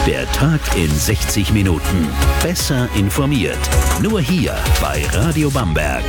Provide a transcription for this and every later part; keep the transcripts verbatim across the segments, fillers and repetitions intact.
Der Tag in sechzig Minuten. Besser informiert. Nur hier bei Radio Bamberg.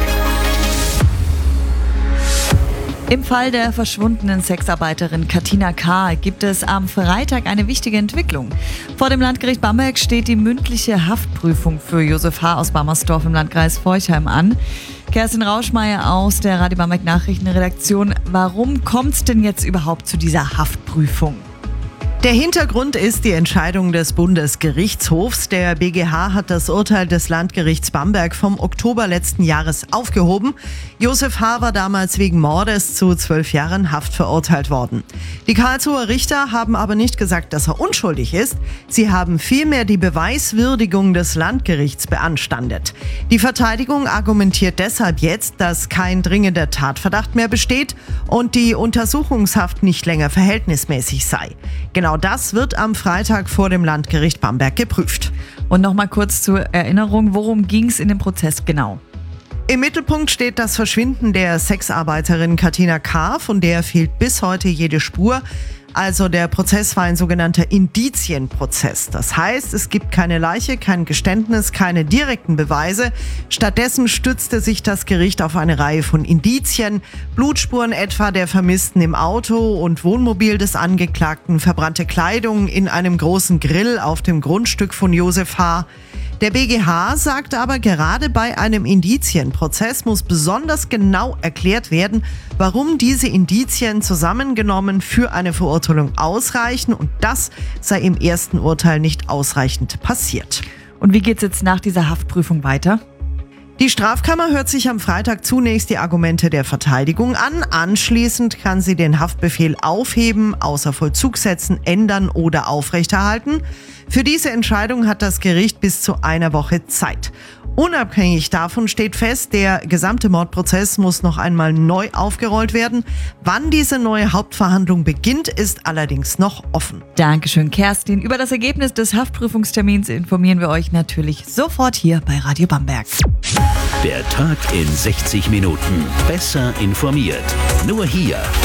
Im Fall der verschwundenen Sexarbeiterin Katina K. gibt es am Freitag eine wichtige Entwicklung. Vor dem Landgericht Bamberg steht die mündliche Haftprüfung für Josef H. aus Bammersdorf im Landkreis Forchheim an. Kerstin Rauschmeier aus der Radio Bamberg Nachrichtenredaktion. Warum kommt es denn jetzt überhaupt zu dieser Haftprüfung? Der Hintergrund ist die Entscheidung des Bundesgerichtshofs. Der B G H hat das Urteil des Landgerichts Bamberg vom Oktober letzten Jahres aufgehoben. Josef H. war damals wegen Mordes zu zwölf Jahren Haft verurteilt worden. Die Karlsruher Richter haben aber nicht gesagt, dass er unschuldig ist. Sie haben vielmehr die Beweiswürdigung des Landgerichts beanstandet. Die Verteidigung argumentiert deshalb jetzt, dass kein dringender Tatverdacht mehr besteht und die Untersuchungshaft nicht länger verhältnismäßig sei. Genau das wird am Freitag vor dem Landgericht Bamberg geprüft. Und nochmal kurz zur Erinnerung, worum ging es in dem Prozess genau? Im Mittelpunkt steht das Verschwinden der Sexarbeiterin Katina K., von der fehlt bis heute jede Spur. Also der Prozess war ein sogenannter Indizienprozess. Das heißt, es gibt keine Leiche, kein Geständnis, keine direkten Beweise. Stattdessen stützte sich das Gericht auf eine Reihe von Indizien. Blutspuren etwa der Vermissten im Auto und Wohnmobil des Angeklagten, verbrannte Kleidung in einem großen Grill auf dem Grundstück von Josef H. Der B G H sagt aber, gerade bei einem Indizienprozess muss besonders genau erklärt werden, warum diese Indizien zusammengenommen für eine Verurteilung ausreichen, und das sei im ersten Urteil nicht ausreichend passiert. Und wie geht es jetzt nach dieser Haftprüfung weiter? Die Strafkammer hört sich am Freitag zunächst die Argumente der Verteidigung an. Anschließend kann sie den Haftbefehl aufheben, außer Vollzug setzen, ändern oder aufrechterhalten. Für diese Entscheidung hat das Gericht bis zu einer Woche Zeit. Unabhängig davon steht fest, der gesamte Mordprozess muss noch einmal neu aufgerollt werden. Wann diese neue Hauptverhandlung beginnt, ist allerdings noch offen. Dankeschön, Kerstin. Über das Ergebnis des Haftprüfungstermins informieren wir euch natürlich sofort hier bei Radio Bamberg. Der Tag in sechzig Minuten. Besser informiert. Nur hier